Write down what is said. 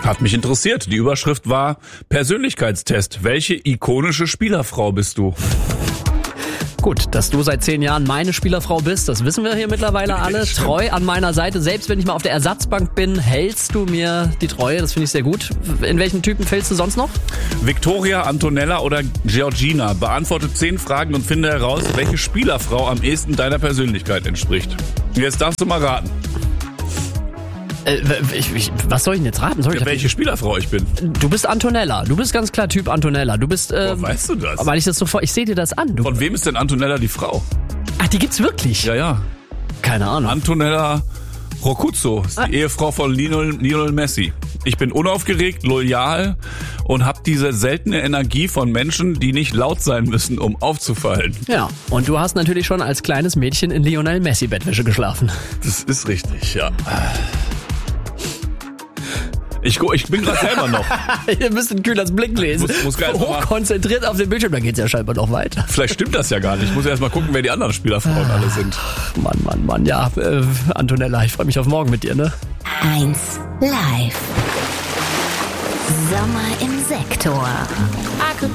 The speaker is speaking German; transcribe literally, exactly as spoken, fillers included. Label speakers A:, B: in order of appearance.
A: Hat mich interessiert. Die Überschrift war Persönlichkeitstest. Welche ikonische Spielerfrau bist du?
B: Gut, dass du seit zehn Jahren meine Spielerfrau bist, das wissen wir hier mittlerweile alle.
A: Stimmt.
B: Treu an meiner Seite. Selbst wenn ich mal auf der Ersatzbank bin, hältst du mir die Treue. Das finde ich sehr gut. In welchen Typen fällst du sonst noch?
A: Victoria, Antonella oder Georgina? Beantworte zehn Fragen und finde heraus, welche Spielerfrau am ehesten deiner Persönlichkeit entspricht. Jetzt darfst du mal raten.
B: Äh, ich, ich, was soll ich denn jetzt raten? Sorry,
A: Ja, welche Spielerfrau ich bin.
B: Du bist Antonella. Du bist ganz klar Typ Antonella. Du bist. Äh,
A: Woher weißt du das?
B: Weil ich das so vor. Ich sehe dir das an. Du,
A: Von wem ist denn Antonella die Frau?
B: ach, die gibt's wirklich?
A: Ja, ja.
B: Keine Ahnung.
A: Antonella Roccuzzo ist die
B: Ah.
A: Ehefrau von Lionel, Lionel Messi. Ich bin unaufgeregt, loyal und habe diese seltene Energie von Menschen, die nicht laut sein müssen, um aufzufallen.
B: Ja. Und du hast natürlich schon als kleines Mädchen in Lionel Messi Bettwäsche geschlafen.
A: Das ist richtig, ja. Ich, gu- ich bin gerade selber noch.
B: Ihr müsst den Kühlers Blick lesen.
A: Muss- muss ganz normal-
B: Hochkonzentriert auf den Bildschirm, da geht's ja scheinbar noch weiter.
A: Vielleicht stimmt das ja gar nicht. Ich muss erst mal gucken, wer die anderen Spielerfrauen alle sind.
B: Mann, Mann, Mann. Ja, äh, Antonella, ich freue mich auf morgen mit dir, ne?
C: eins live. Sommer im Sektor.
D: I could